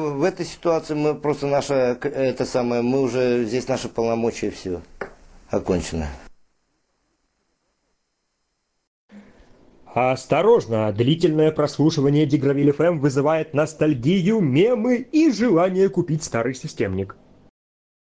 в этой ситуации мы просто мы уже здесь наши полномочия все окончено. Осторожно, длительное прослушивание Дигровиль ФМ вызывает ностальгию, мемы и желание купить старый системник.